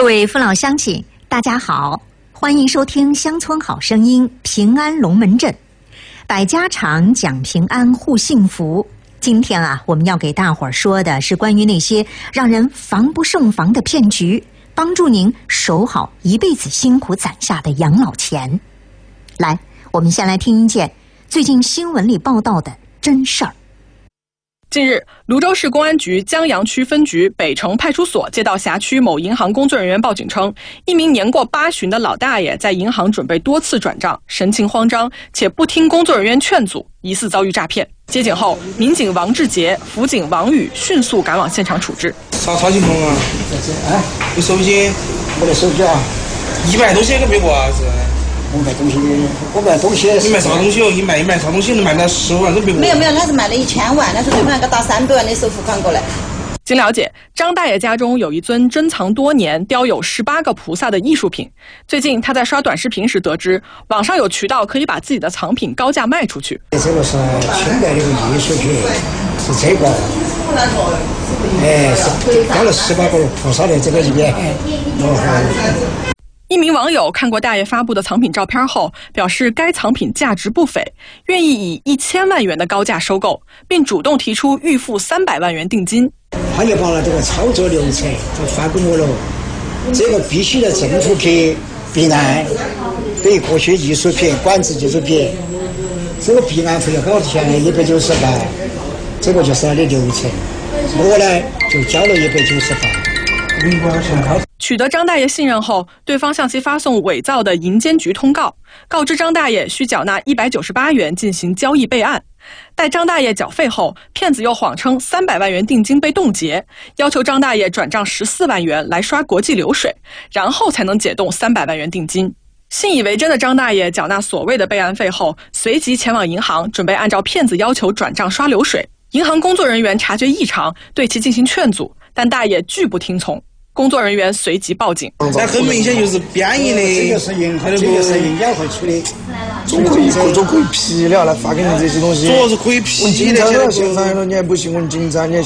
各位父老乡亲，大家好，欢迎收听《乡村好声音》平安龙门阵，百家常讲平安护幸福。今天我们要给大伙儿说的是关于那些让人防不胜防的骗局，帮助您守好一辈子辛苦攒下的养老钱。来，我们先来听一件最近新闻里报道的真事儿。 近日，泸州市公安局江阳区分局北城派出所接到辖区某银行工作人员报警称，一名年过80的老大爷在银行准备多次转账，神情慌张，且不听工作人员劝阻，疑似遭遇诈骗。接警后，民警王志杰、辅警王宇迅速赶往现场处置。 啥情况啊？你手机？ 我的手机啊 ，100多钱个别个啊是？ 我卖东西。 你卖啥东西哦？你卖啥东西？能卖到15万个别个？ 没有，他是卖了1000万，但是对方给打300万的首付款过来。 经了解，张大爷家中有一尊珍藏多年、雕有18个菩萨的艺术品。最近他在刷短视频时得知，网上有渠道可以把自己的藏品高价卖出去。 这个是清代的艺术品，是这个，是雕了18个菩萨的这个里面。 一名网友看过大爷发布的藏品照片后，表示该藏品价值不菲，愿意以1000万元的高价收购，并主动提出预付300万元定金。 他就把了这个操作流程就发给我了，这个必须的政府批备案，对各些艺术品、管制艺术品，这个备案费要多少钱？198，这个就是他的流程。我呢就交了198。 取得张大爷信任后，对方向其发送伪造的银监局通告，告知张大爷需缴纳198元进行交易备案。待张大爷缴费后，骗子又谎称300万元定金被冻结，要求张大爷转账14万元来刷国际流水，然后才能解冻300万元定金。信以为真的张大爷缴纳所谓的备案费后，随即前往银行，准备按照骗子要求转账刷流水。银行工作人员察觉异常，对其进行劝阻，但大爷拒不听从。工作人员随即报警。 那很明显就是编译的， 这个是银行会处理， 总可以批了来发给你这些东西。 主要是可以批的。 问警察了，现在了你还不行，问警察你。